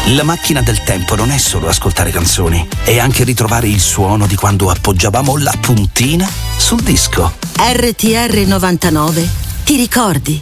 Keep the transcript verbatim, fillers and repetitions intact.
La macchina del tempo non è solo ascoltare canzoni, è anche ritrovare il suono di quando appoggiavamo la puntina sul disco. R T R novantanove ti ricordi?